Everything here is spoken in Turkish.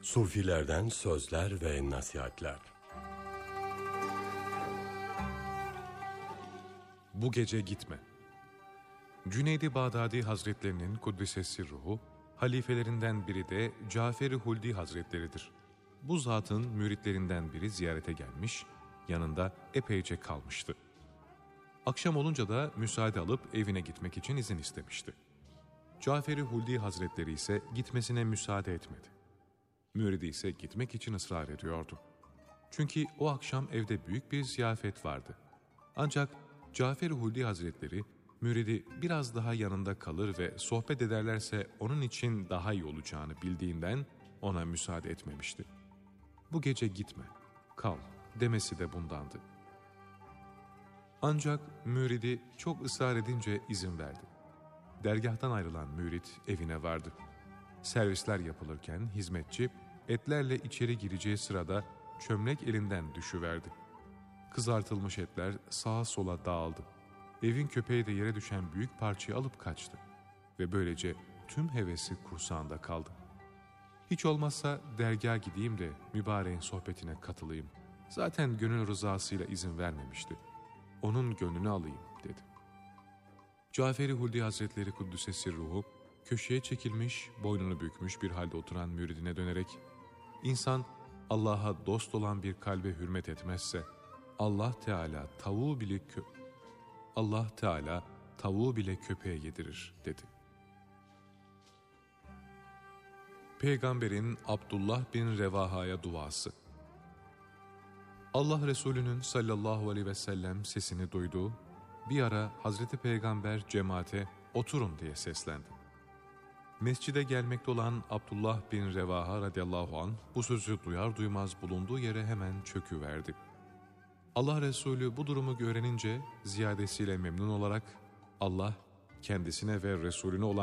Sufilerden sözler ve nasihatler. Bu gece gitme. Cüneyd-i Bağdadi Hazretlerinin Kuddisesi ruhu, halifelerinden biri de Cafer-i Huldi Hazretleridir. Bu zatın müritlerinden biri ziyarete gelmiş, yanında epeyce kalmıştı. Akşam olunca da müsaade alıp evine gitmek için izin istemişti. Cafer-i Huldi Hazretleri ise gitmesine müsaade etmedi. Müridi ise gitmek için ısrar ediyordu. Çünkü o akşam evde büyük bir ziyafet vardı. Ancak Cafer-i Huldi Hazretleri, müridi biraz daha yanında kalır ve sohbet ederlerse onun için daha iyi olacağını bildiğinden ona müsaade etmemişti. Bu gece gitme, kal demesi de bundandı. Ancak müridi çok ısrar edince izin verdi. Dergahtan ayrılan mürit evine vardı. Servisler yapılırken hizmetçi etlerle içeri gireceği sırada çömlek elinden düşüverdi. Kızartılmış etler sağa sola dağıldı. Evin köpeği de yere düşen büyük parçayı alıp kaçtı. Ve böylece tüm hevesi kursağında kaldı. Hiç olmazsa dergaha gideyim de mübareğin sohbetine katılayım. Zaten gönül rızasıyla izin vermemişti. Onun gönlünü alayım dedi. Cafer-i Huldi Hazretleri Kuddüs'esi ruhu, köşeye çekilmiş, boynunu bükmüş bir halde oturan müridine dönerek, İnsan Allah'a dost olan bir kalbe hürmet etmezse, Allah Teala tavuğu bile köpeğe yedirir dedi. Peygamberin Abdullah bin Revaha'ya duası. Allah Resulü'nün sallallahu aleyhi ve sellem sesini duydu. Bir ara Hazreti Peygamber cemaate oturun diye seslendi. Mescide gelmekte olan Abdullah bin Revaha radıyallahu anh bu sözü duyar duymaz bulunduğu yere hemen çöküverdi. Allah Resulü bu durumu öğrenince ziyadesiyle memnun olarak Allah kendisine ve Resulüne olan